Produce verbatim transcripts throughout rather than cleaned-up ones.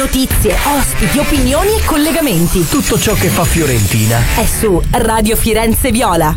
Notizie, ospiti, opinioni e collegamenti. Tutto ciò che fa Fiorentina è su Radio Firenze Viola.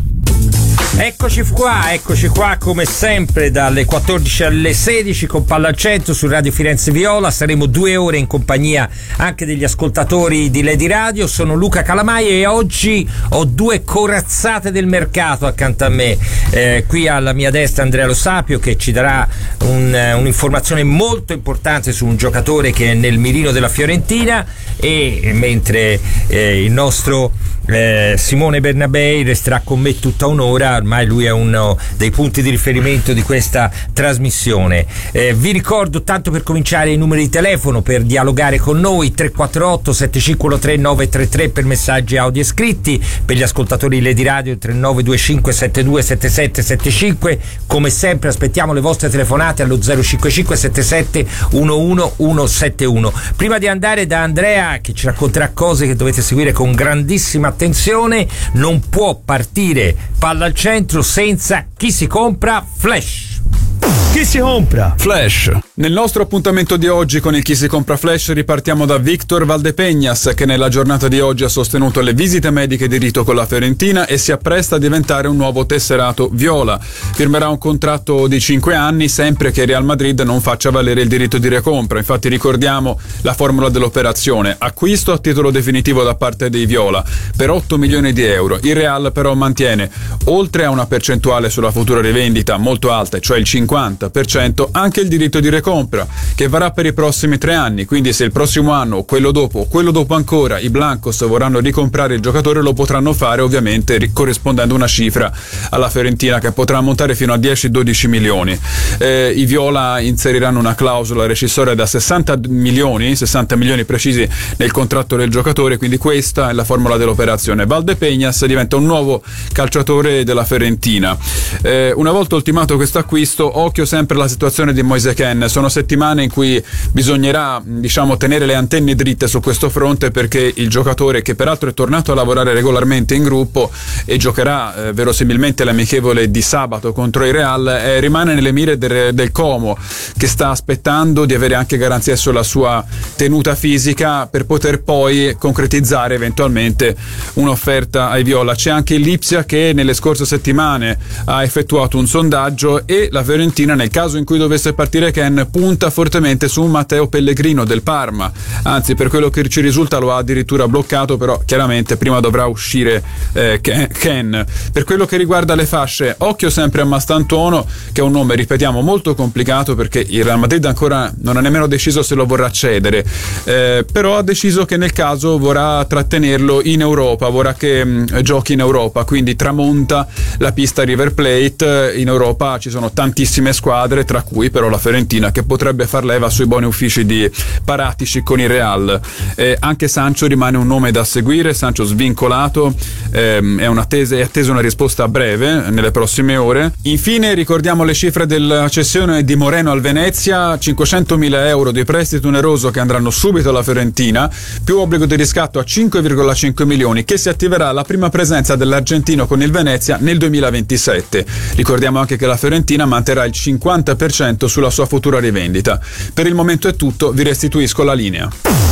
Eccoci qua, eccoci qua come sempre dalle quattordici alle sedici con Palla al Centro su Radio Firenze Viola. Saremo due ore in compagnia anche degli ascoltatori di Lady Radio. Sono Luca Calamai e oggi ho due corazzate del mercato accanto a me. Eh, qui alla mia destra Andrea Lo Sapio, che ci darà un, un'informazione molto importante su un giocatore che è nel mirino della Fiorentina, e mentre eh, il nostro eh, Simone Bernabei resterà con me tutta un'ora. Ormai lui è uno dei punti di riferimento di questa trasmissione. Eh, vi ricordo, tanto per cominciare, i numeri di telefono per dialogare con noi: tre quattro otto sette cinque uno tre nove tre tre per messaggi audio e scritti, per gli ascoltatori Lady Radio tre nove due cinque sette due sette sette sette cinque. Come sempre aspettiamo le vostre telefonate allo zero cinque cinque sette sette uno uno uno sette uno. Prima di andare da Andrea, che ci racconterà cose che dovete seguire con grandissima attenzione, non può partire Palla al Centro senza Chi si compra Flash. Chi si compra Flash. Nel nostro appuntamento di oggi con il Chi si compra Flash ripartiamo da Victor Valdepeñas, che nella giornata di oggi ha sostenuto le visite mediche di rito con la Fiorentina e si appresta a diventare un nuovo tesserato viola. Firmerà un contratto di cinque anni sempre che Real Madrid non faccia valere il diritto di recompra. Infatti ricordiamo la formula dell'operazione: acquisto a titolo definitivo da parte dei viola per otto milioni di euro. Il Real però mantiene, oltre a una percentuale sulla futura rivendita molto alta, cioè il cinquanta per cento, anche il diritto di recompra, che varrà per i prossimi tre anni. Quindi se il prossimo anno o quello dopo o quello dopo ancora i Blancos vorranno ricomprare il giocatore, lo potranno fare, ovviamente corrispondendo una cifra alla Fiorentina che potrà montare fino a dieci dodici milioni. Eh, i viola inseriranno una clausola rescissoria da sessanta milioni precisi nel contratto del giocatore, quindi questa è la formula dell'operazione. Valdepeñas diventa un nuovo calciatore della Fiorentina. Eh, una volta ultimato questo acquisto, occhio sempre alla situazione di Moise Kean. Sono settimane in cui bisognerà, diciamo, tenere le antenne dritte su questo fronte, perché il giocatore, che peraltro è tornato a lavorare regolarmente in gruppo e giocherà eh, verosimilmente l'amichevole di sabato contro il Real, eh, rimane nelle mire del, del Como, che sta aspettando di avere anche garanzia sulla sua tenuta fisica per poter poi concretizzare eventualmente un'offerta ai viola. C'è anche il Lipsia, che nelle scorse settimane ha effettuato un sondaggio, e la Fiorentina, nel caso in cui dovesse partire Kean, punta fortemente su Matteo Pellegrino del Parma. Anzi, per quello che ci risulta lo ha addirittura bloccato, però chiaramente prima dovrà uscire eh, Kean. Per quello che riguarda le fasce, occhio sempre a Mastantuono, che è un nome, ripetiamo, molto complicato, perché il Real Madrid ancora non ha nemmeno deciso se lo vorrà cedere, eh, però ha deciso che nel caso vorrà trattenerlo in Europa, vorrà che mh, giochi in Europa, quindi tramonta la pista River Plate. In Europa ci sono tantissime squadre, tra cui però la Fiorentina, che potrebbe far leva sui buoni uffici di Paratici con il Real. Eh, anche Sancho rimane un nome da seguire. Sancho svincolato, ehm, è, un'attesa, è attesa una risposta a breve, nelle prossime ore. Infine ricordiamo le cifre della cessione di Moreno al Venezia: cinquecentomila euro di prestito oneroso che andranno subito alla Fiorentina, più obbligo di riscatto a cinque virgola cinque milioni, che si attiverà alla prima presenza dell'argentino con il Venezia nel duemilaventisette. Ricordiamo anche che la Fiorentina manterrà il cinquanta per cento sulla sua futura rivendita. Per il momento è tutto, vi restituisco la linea.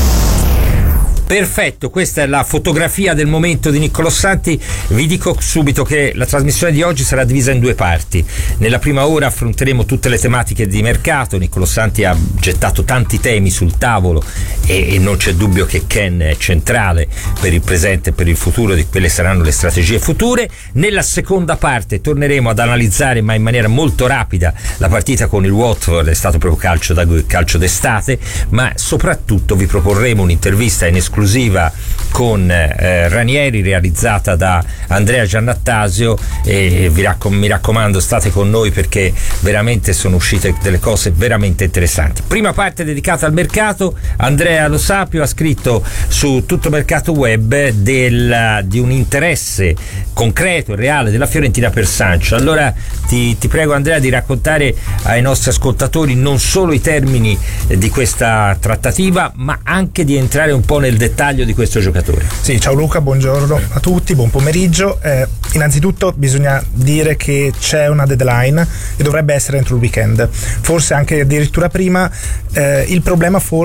Perfetto, questa è la fotografia del momento di Niccolò Santi. Vi dico subito che la trasmissione di oggi sarà divisa in due parti. Nella prima ora affronteremo tutte le tematiche di mercato. Niccolò Santi ha gettato tanti temi sul tavolo e, e non c'è dubbio che Kean è centrale per il presente e per il futuro di quelle saranno le strategie future. Nella seconda parte torneremo ad analizzare, ma in maniera molto rapida, la partita con il Watford. È stato proprio calcio da calcio d'estate, ma soprattutto vi proporremo un'intervista in esclusiva con eh, Ranieri, realizzata da Andrea Giannattasio, e vi raccom- mi raccomando, state con noi, perché veramente sono uscite delle cose veramente interessanti. Prima parte dedicata al mercato. Andrea Lo Sapio ha scritto su Tutto Mercato Web del, di un interesse concreto e reale della Fiorentina per Sancho. Allora ti, ti prego, Andrea, di raccontare ai nostri ascoltatori non solo i termini di questa trattativa, ma anche di entrare un po' nel dettaglio di questo giocatore. Sì, ciao Luca, buongiorno a tutti, buon pomeriggio. Eh, innanzitutto bisogna dire che c'è una deadline e dovrebbe essere entro il weekend, forse anche addirittura prima. Eh, il problema forse